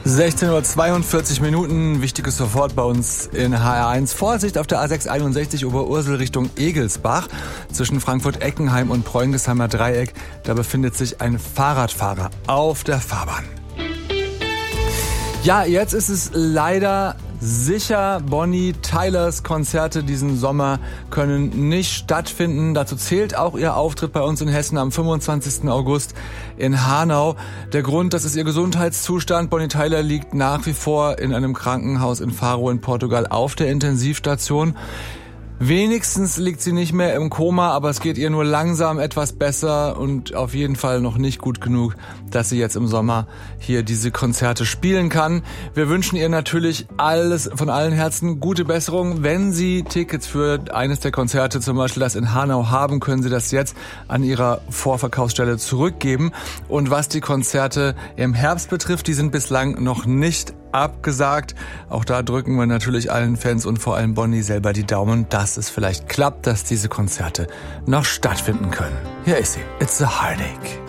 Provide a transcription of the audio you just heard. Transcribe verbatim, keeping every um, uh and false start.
sechzehn Uhr zweiundvierzig Minuten, wichtiges sofort bei uns in H R eins. Vorsicht auf der A sechs einundsechzig Oberursel Richtung Egelsbach. Zwischen Frankfurt-Eckenheim und Preungesheimer Dreieck, da befindet sich ein Fahrradfahrer auf der Fahrbahn. Ja, jetzt ist es leider sicher, Bonnie Tylers Konzerte diesen Sommer können nicht stattfinden. Dazu zählt auch ihr Auftritt bei uns in Hessen am fünfundzwanzigsten August in Hanau. Der Grund, das ist ihr Gesundheitszustand. Bonnie Tyler liegt nach wie vor in einem Krankenhaus in Faro in Portugal auf der Intensivstation. Wenigstens liegt sie nicht mehr im Koma, aber es geht ihr nur langsam etwas besser und auf jeden Fall noch nicht gut genug, dass sie jetzt im Sommer hier diese Konzerte spielen kann. Wir wünschen ihr natürlich alles von allen Herzen gute Besserung. Wenn Sie Tickets für eines der Konzerte, zum Beispiel das in Hanau, haben, können Sie das jetzt an Ihrer Vorverkaufsstelle zurückgeben. Und was die Konzerte im Herbst betrifft, die sind bislang noch nicht abgesagt. Auch da drücken wir natürlich allen Fans und vor allem Bonnie selber die Daumen, dass es vielleicht klappt, dass diese Konzerte noch stattfinden können. Hier ist sie. It's a Heartache.